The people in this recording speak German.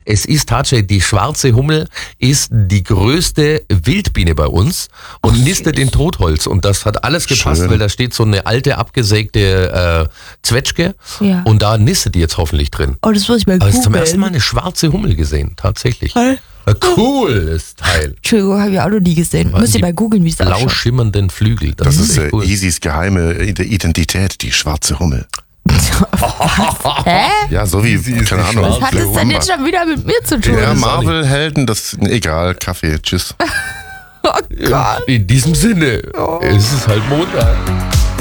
Es ist tatsächlich, die schwarze Hummel ist die größte Wildbiene bei uns und nistet in Totholz. Und das hat alles gepasst, Schön. weil da steht so eine alte, abgesägte Zwetschge Ja. und da nistet die jetzt hoffentlich drin. Oh, das muss ich mal Aber googeln. ich habe zum ersten Mal eine schwarze Hummel gesehen, tatsächlich. Toll. Ein cooles Teil. Entschuldigung, habe ich auch noch nie gesehen. Müsst ihr Die mal googeln, wie es Blau ausschaut. schimmernden Flügel. Das ist echt cool. Isis geheime Identität, die schwarze Hummel. Hä? Ja, so wie, keine Ahnung. Was hat das denn jetzt schon wieder mit mir zu tun? Ja, das auch nicht. Marvel-Helden, das egal, Kaffee, tschüss. Oh Gott. In diesem Sinne, es ist halt Montag.